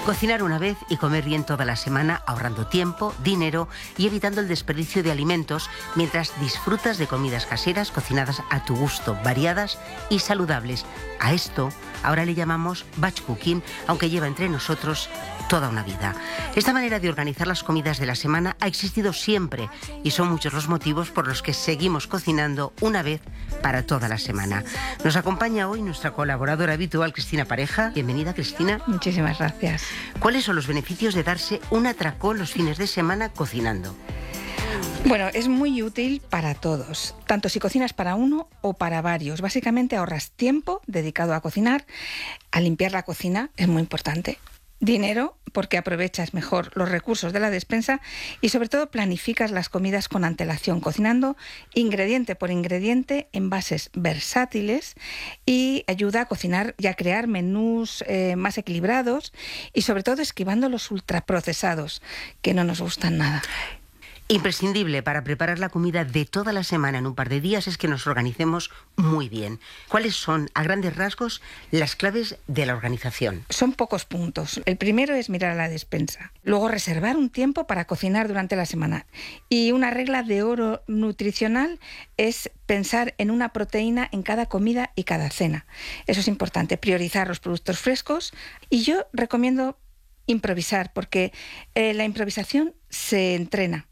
Cocinar una vez y comer bien toda la semana, ahorrando tiempo, dinero y evitando el desperdicio de alimentos mientras disfrutas de comidas caseras cocinadas a tu gusto, variadas y saludables. A esto ahora le llamamos batch cooking, aunque lleva entre nosotros toda una vida. Esta manera de organizar las comidas de la semana ha existido siempre y son muchos los motivos por los que seguimos cocinando una vez para toda la semana. Nos acompaña hoy nuestra colaboradora habitual, Cristina Pareja. Bienvenida, Cristina. Muchísimas gracias. ¿Cuáles son los beneficios de darse un atracón los fines de semana cocinando? Bueno, es muy útil para todos, tanto si cocinas para uno o para varios. Básicamente ahorras tiempo dedicado a cocinar, a limpiar la cocina, es muy importante. Dinero, porque aprovechas mejor los recursos de la despensa y sobre todo planificas las comidas con antelación, cocinando ingrediente por ingrediente en bases versátiles y ayuda a cocinar y a crear menús más equilibrados y sobre todo esquivando los ultraprocesados, que no nos gustan nada. Imprescindible para preparar la comida de toda la semana en un par de días es que nos organicemos muy bien. ¿Cuáles son, a grandes rasgos, las claves de la organización? Son pocos puntos. El primero es mirar a la despensa. Luego reservar un tiempo para cocinar durante la semana. Y una regla de oro nutricional es pensar en una proteína en cada comida y cada cena. Eso es importante, priorizar los productos frescos. Y yo recomiendo improvisar, porque la improvisación se entrena.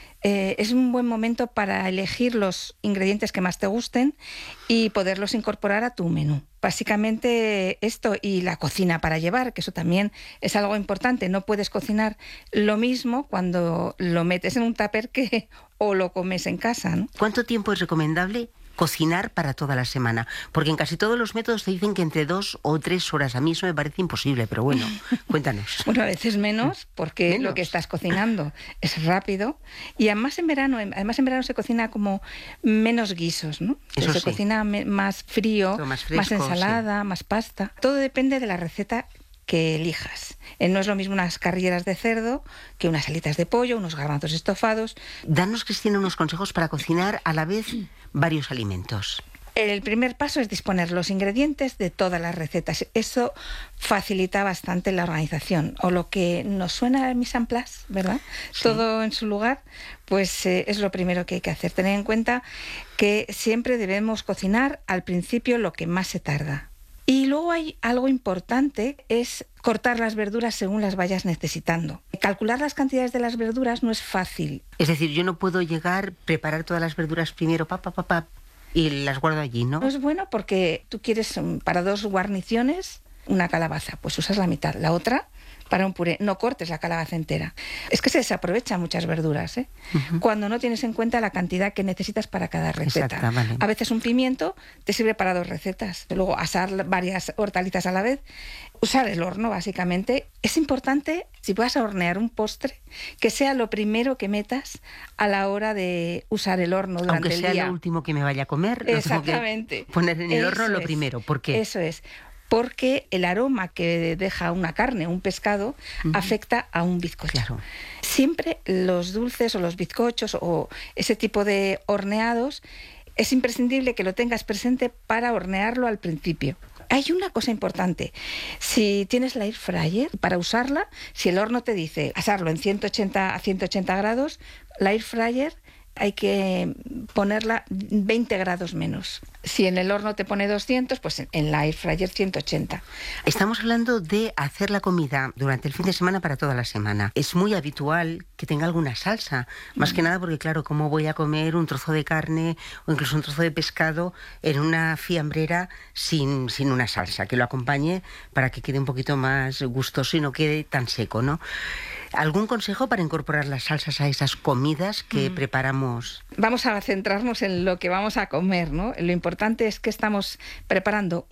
Es un buen momento para elegir los ingredientes que más te gusten y poderlos incorporar a tu menú. Básicamente esto y la cocina para llevar, que eso también es algo importante. No puedes cocinar lo mismo cuando lo metes en un tupper que o lo comes en casa, ¿no? ¿Cuánto tiempo es recomendable cocinar para toda la semana? Porque en casi todos los métodos te dicen que entre 2 o 3 horas. A mí eso me parece imposible, pero bueno, cuéntanos. Bueno, a veces menos, porque lo que estás cocinando es rápido. Y además en verano se cocina como menos guisos, ¿no? Eso se sí. cocina más frío, Más fresco, más ensalada, sí. más pasta. Todo depende de la receta que elijas. No es lo mismo unas carrilleras de cerdo que unas alitas de pollo, unos garbanzos estofados. Danos, Cristina, unos consejos para cocinar a la vez varios alimentos. El primer paso es disponer los ingredientes de todas las recetas. Eso facilita bastante la organización. O lo que nos suena al mise en place, ¿verdad? Sí. Todo en su lugar, pues es lo primero que hay que hacer. Tener en cuenta que siempre debemos cocinar al principio lo que más se tarda. Y luego hay algo importante, es cortar las verduras según las vayas necesitando. Calcular las cantidades de las verduras no es fácil. Es decir, yo no puedo preparar todas las verduras primero, y las guardo allí, ¿no? No es bueno porque tú quieres para 2 guarniciones una calabaza, pues usas la mitad, la otra para un puré. No cortes la calabaza entera. Es que se desaprovechan muchas verduras, ¿eh? Cuando no tienes en cuenta la cantidad que necesitas para cada receta. Exacto, vale. A veces un pimiento te sirve para 2 recetas. Luego asar varias hortalizas a la vez. Usar el horno, básicamente. Es importante, si vas a hornear un postre, que sea lo primero que metas a la hora de usar el horno durante el día. Aunque sea lo último que me vaya a comer, Exactamente. Lo tengo que poner en el horno Eso lo es. primero. ¿Por qué? Eso es. Porque el aroma que deja una carne, un pescado, afecta a un bizcocho. Claro. Siempre los dulces o los bizcochos o ese tipo de horneados, es imprescindible que lo tengas presente para hornearlo al principio. Hay una cosa importante. Si tienes la air fryer, para usarla, si el horno te dice asarlo en 180 a 180 grados, la air fryer hay que ponerla 20 grados menos. Si en el horno te pone 200, pues en la air fryer 180. Estamos hablando de hacer la comida durante el fin de semana para toda la semana. Es muy habitual que tenga alguna salsa, más que nada porque, claro, ¿cómo voy a comer un trozo de carne o incluso un trozo de pescado en una fiambrera sin una salsa que lo acompañe para que quede un poquito más gustoso y no quede tan seco, ¿no? ¿Algún consejo para incorporar las salsas a esas comidas que preparamos? Vamos a centrarnos en lo que vamos a comer, ¿no? Lo importante es que estamos preparando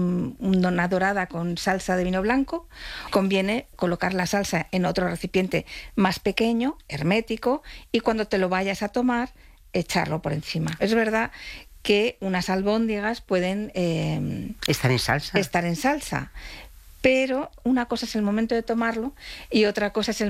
una dorada con salsa de vino blanco. Conviene colocar la salsa en otro recipiente más pequeño, hermético, y cuando te lo vayas a tomar, echarlo por encima. Es verdad que unas albóndigas pueden ¿Estar en salsa? Pero una cosa es el momento de tomarlo y otra cosa es el